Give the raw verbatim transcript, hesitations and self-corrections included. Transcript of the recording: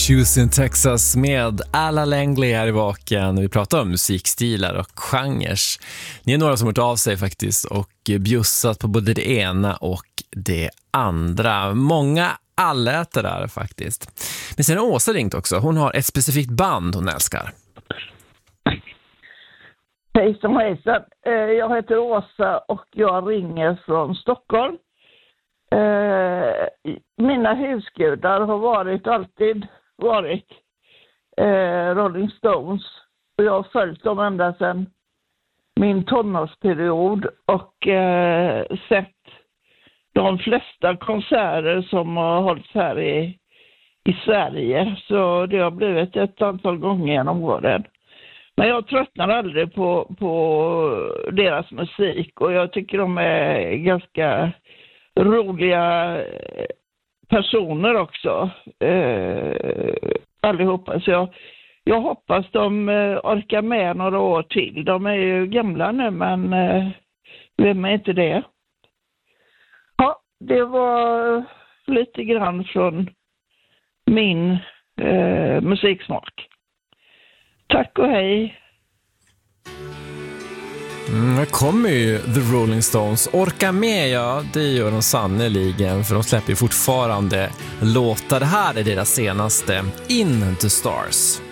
Houston, Texas med Alla Langley här i baken. Vi pratar om musikstilar och genrer. Ni är några som har hört av sig faktiskt och bjussat på både det ena och det andra. Många allätare faktiskt. Men sen har Åsa ringt också. Hon har ett specifikt band hon älskar. Hejsan, hejsan. Jag heter Åsa och jag ringer från Stockholm. Mina husgudar har varit, alltid varit Rolling Stones. Och jag har följt dem ända sedan min tonårsperiod och sett de flesta konserter som har hållits här i, i Sverige. Så det har blivit ett antal gånger genom åren. Men jag tröttnar aldrig på, på deras musik och jag tycker de är ganska roliga personer också. Eh, allihopa. Så jag, jag hoppas de orkar med några år till. De är ju gamla nu, men eh, vem är inte det? Ja, det var lite grann från min eh, musiksmak. Tack och hej. Mm, här kommer ju The Rolling Stones. Orka med, ja, det gör de sannoliken, för de släpper ju fortfarande låtar. Det här är deras senaste, In the Stars.